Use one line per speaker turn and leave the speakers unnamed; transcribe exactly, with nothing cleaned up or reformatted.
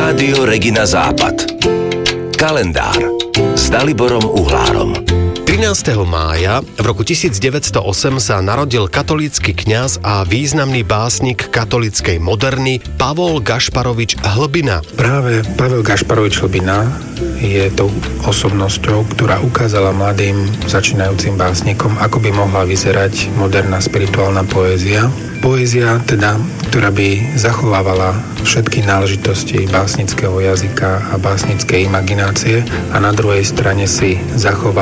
Rádio Regina Západ. Kalendár s Daliborom Uhlárom.
trinásteho mája v roku tisícdeväťstoosem sa narodil katolícky kňaz a významný básnik katolíckej moderny Pavol Gašparovič Hlbina.
Práve Pavel Gašparovič Hlbina je tou osobnosťou, ktorá ukázala mladým začínajúcim básnikom, ako by mohla vyzerať moderná spirituálna poézia. Poézia, teda, ktorá by zachovávala všetky náležitosti básnického jazyka a básnickej imaginácie a na druhej strane si zachovávala